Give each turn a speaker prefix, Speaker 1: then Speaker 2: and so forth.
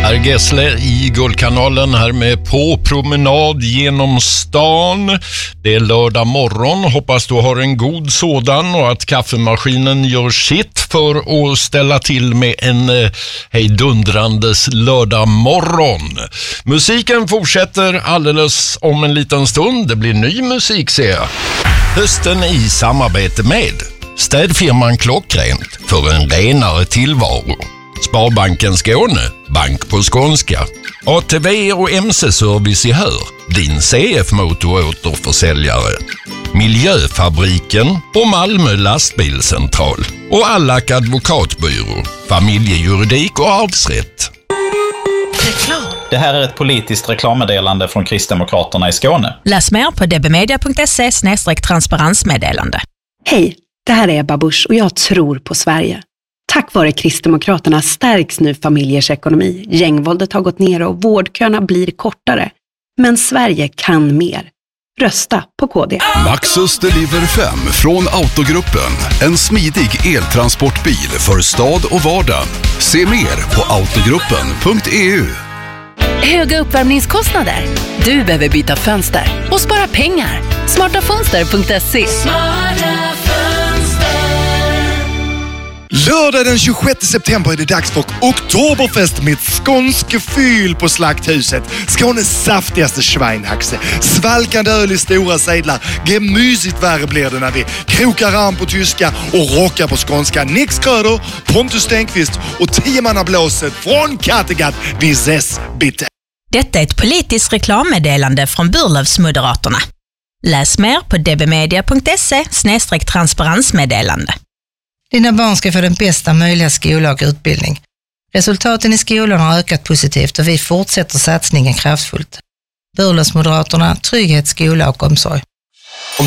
Speaker 1: Per Gessle i Guldkanalen här med På promenad genom stan. Det är lördag morgon. Hoppas du har en god sådan och att kaffemaskinen gör sitt för att ställa till med en hejdundrandes lördag morgon. Musiken fortsätter alldeles om en liten stund. Det blir ny musik, ser jag. Hösten i samarbete med städfirman Klockrent för en renare tillvaro. Sparbanken Skåne, bank på skånska. ATV och MC-service i Hör, din CF-motoråterförsäljare. Miljöfabriken och Malmö lastbilscentral. Och Allak advokatbyrå, familjejuridik och arvsrätt.
Speaker 2: Det här är ett politiskt reklammeddelande från Kristdemokraterna i Skåne.
Speaker 3: Läs mer på dbmedia.se/transparensmeddelande.
Speaker 4: Hej, det här är Ebba Busch och jag tror på Sverige. Tack vare Kristdemokraterna stärks nu familjers ekonomi. Gängvåldet har gått ner och vårdköerna blir kortare. Men Sverige kan mer. Rösta på KD.
Speaker 5: Maxus Deliver 5 från Autogruppen. En smidig eltransportbil för stad och vardag. Se mer på autogruppen.eu.
Speaker 6: Höga uppvärmningskostnader? Du behöver byta fönster och spara pengar. Smartafönster.se.
Speaker 7: Lördag den 26 september är det dags för Oktoberfest med skånske fyll på Slakthuset. Skånes saftigaste schweinhaxe. Svalkande öl i stora sedlar. Gemysigt värre blir det när vi krokar arm på tyska och rockar på skånska. Nix Kröder, Pontus Stenqvist och 10-mannablåset från Kattegatt. Vi ses bitte.
Speaker 3: Detta är ett politiskt reklammeddelande från Burlövsmoderaterna. Läs mer på dbmedia.se/transparensmeddelande.
Speaker 8: Dina barn ska få den bästa möjliga skola och utbildning. Resultaten i skolan har ökat positivt och vi fortsätter satsningen kraftfullt. Burlövsmoderaterna, trygghet, skola och omsorg.